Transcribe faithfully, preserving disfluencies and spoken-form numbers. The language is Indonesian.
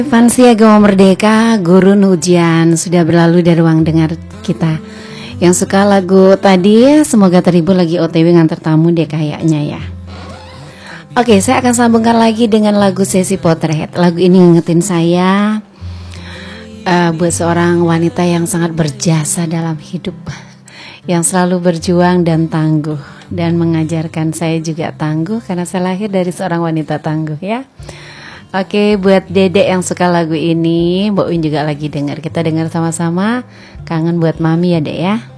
Fansia Gama Merdeka, Gurun Hujan sudah berlalu dari ruang dengar kita. Yang suka lagu tadi semoga terhibur, lagi O T W ngantar tamu deh kayaknya ya. Oke, saya akan sambungkan lagi dengan lagu Sesi Potret. Lagu ini ngingetin saya uh, buat seorang wanita yang sangat berjasa dalam hidup, yang selalu berjuang dan tangguh, dan mengajarkan saya juga tangguh karena saya lahir dari seorang wanita tangguh ya. Oke, buat dedek yang suka lagu ini, Mbak Win juga lagi dengar. Kita dengar sama-sama. Kangen buat mami ya dek ya.